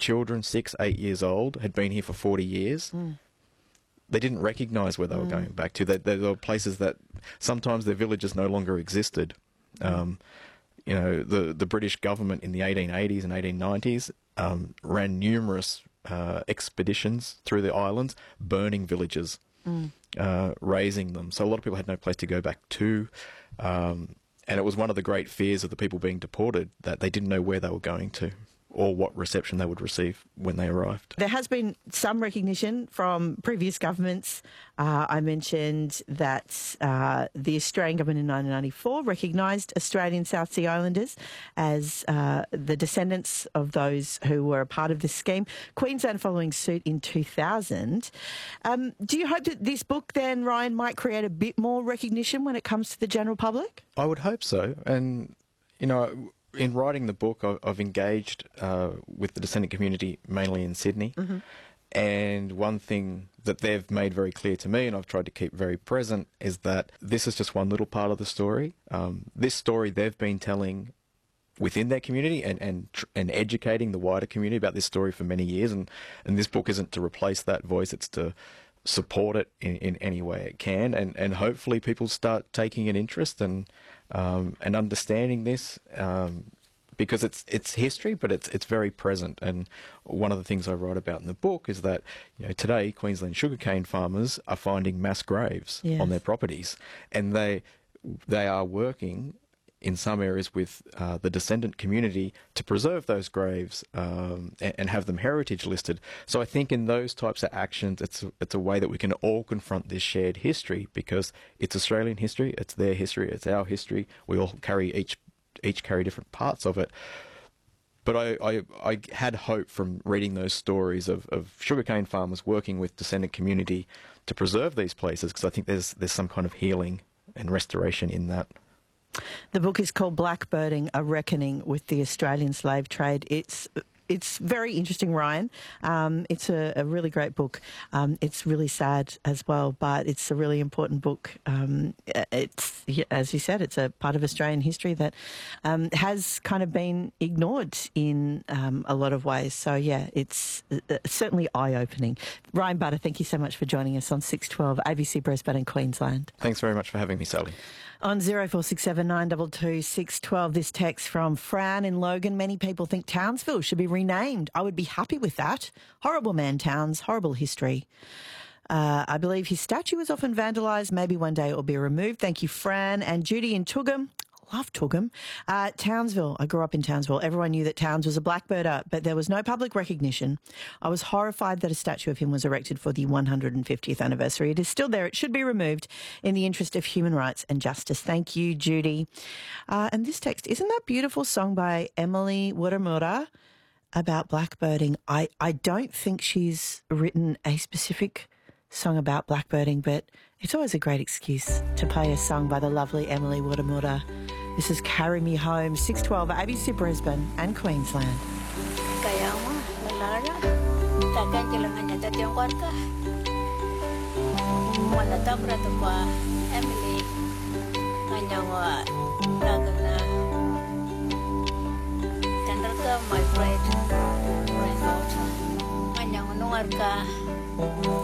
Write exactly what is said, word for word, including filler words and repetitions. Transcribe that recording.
children, six, eight years old, had been here for forty years. Mm. They didn't recognise where they were mm. going back to. They, they, there were places that sometimes their villages no longer existed. Mm. Um, you know, the, the British government in the eighteen eighties and eighteen nineties um, ran numerous uh, expeditions through the islands, burning villages, mm. uh, razing them. So a lot of people had no place to go back to. Um, and it was one of the great fears of the people being deported, that they didn't know where they were going to or what reception they would receive when they arrived. There has been some recognition from previous governments. Uh, I mentioned that uh, the Australian government in nineteen ninety-four recognised Australian South Sea Islanders as uh, the descendants of those who were a part of this scheme. Queensland following suit in two thousand. Um, do you hope that this book then, Ryan, might create a bit more recognition when it comes to the general public? I would hope so. And, you know, in writing the book, I've engaged uh, with the descendant community, mainly in Sydney. Mm-hmm. And one thing that they've made very clear to me, and I've tried to keep very present, is that this is just one little part of the story. Um, this story they've been telling within their community and and, tr- and educating the wider community about this story for many years. And, and this book isn't to replace that voice, it's to support it in, in any way it can, and, and hopefully people start taking an interest and um, and understanding this, um, because it's it's history, but it's it's very present. And one of the things I write about in the book is that, you know, today Queensland sugarcane farmers are finding mass graves yes. on their properties, and they they are working in some areas with uh, the descendant community to preserve those graves um, and, and have them heritage listed. So I think in those types of actions, it's a, it's a way that we can all confront this shared history, because it's Australian history, it's their history, it's our history. We all carry each each carry different parts of it. But I, I, I had hope from reading those stories of, of sugarcane farmers working with descendant community to preserve these places, because I think there's there's some kind of healing and restoration in that. The book is called Blackbirding, A Reckoning with the Australian Slave Trade. It's it's very interesting, Ryan. Um, it's a, a really great book. Um, it's really sad as well, but it's a really important book. Um, it's, as you said, it's a part of Australian history that um, has kind of been ignored in um, a lot of ways. So, yeah, it's uh, certainly eye-opening. Ryan Butter, thank you so much for joining us on six twelve A B C Brisbane and Queensland. Thanks very much for having me, Sally. On zero four six seven nine two two six one two, this text from Fran in Logan. Many people think Townsville should be renamed. I would be happy with that. Horrible man, Towns. Horrible history. Uh, I believe his statue is often vandalised. Maybe one day it will be removed. Thank you, Fran. And Judy in Toogoom. Love Toogoom. Uh, Townsville. I grew up in Townsville. Everyone knew that Towns was a blackbirder, but there was no public recognition. I was horrified that a statue of him was erected for the one hundred fiftieth anniversary. It is still there. It should be removed in the interest of human rights and justice. Thank you, Judy. Uh, and this text, isn't that beautiful song by Emily Wuramura about blackbirding? I, I don't think she's written a specific song about blackbirding, but it's always a great excuse to play a song by the lovely Emily Wuramura. This is Carry Me Home, six twelve A B C Brisbane and Queensland. Kaya mo, Malara, tagan kailangan niya tatiyong warga. Malatag rato pa, Emily, kanyang wa, tagan na. Tandar ka, my friend, friend out. Kanyang unungar ka.